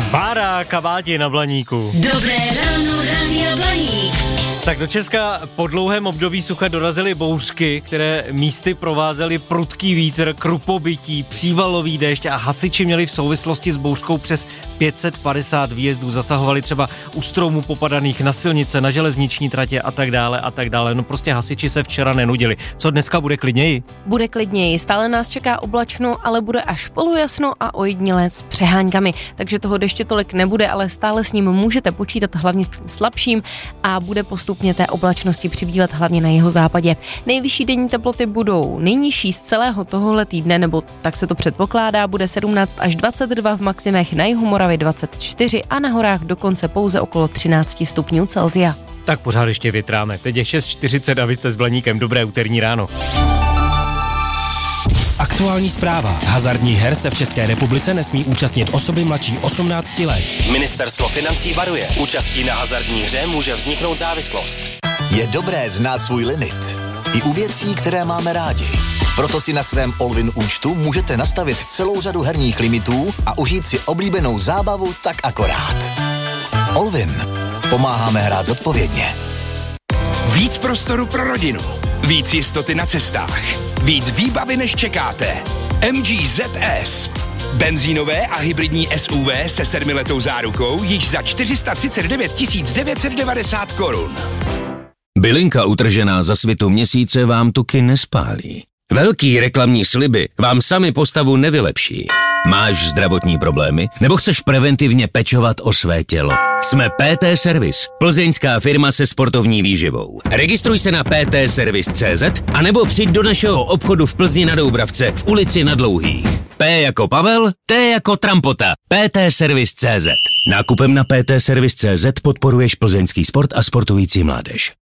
Bára Kaváti na Blaníku. Dobré ráno, Rádia Blaník. Tak do Česka po dlouhém období sucha dorazily bouřky, které místy provázely prudký vítr, krupobytí, přívalový déšť a hasiči měli v souvislosti s bouřkou přes 550 výjezdů. Zasahovali třeba u stromů popadaných na silnice, na železniční tratě a tak dále a tak dále. No prostě hasiči se včera nenudili. Co dneska bude klidněji? Bude klidněji, stále nás čeká oblačno, ale bude až polojasno a ojedinělé s přeháňkami. Takže toho deště tolik nebude, ale stále s ním můžete počítat, hlavně s tím slabším, a bude postupně té oblačnosti přibývat hlavně na jihozápadě. Nejvyšší denní teploty budou nejnižší z celého tohohle týdne, nebo tak se to předpokládá, bude 17 až 22 v maximech, na jihu Moravy 24 a na horách dokonce pouze okolo 13 stupňů Celsia. Tak pořád ještě větráme. Teď je 6:40 a vy jste s Blaníkem. Dobré úterní ráno. Aktuální zpráva. Hazardních her se v České republice nesmí účastnit osoby mladší 18 let. Ministerstvo financí varuje. Účastí na hazardní hře může vzniknout závislost. Je dobré znát svůj limit. I u věcí, které máme rádi. Proto si na svém Allwyn účtu můžete nastavit celou řadu herních limitů a užít si oblíbenou zábavu tak akorát. Allwyn. Pomáháme hrát zodpovědně. Víc prostoru pro rodinu. Víc jistoty na cestách. Víc výbavy, než čekáte. MG ZS. Benzínové a hybridní SUV se 7letou zárukou již za 439 990 korun. Bylinka utržená za svitu měsíce vám tuky nespálí. Velký reklamní sliby vám sami postavu nevylepší. Máš zdravotní problémy? Nebo chceš preventivně pečovat o své tělo? Jsme PT Service, plzeňská firma se sportovní výživou. Registruj se na ptservice.cz a nebo přijď do našeho obchodu v Plzni na Doubravce v ulici Na Dlouhých. P jako Pavel, T jako Trampota. ptservice.cz. Nákupem na ptservice.cz podporuješ plzeňský sport a sportující mládež.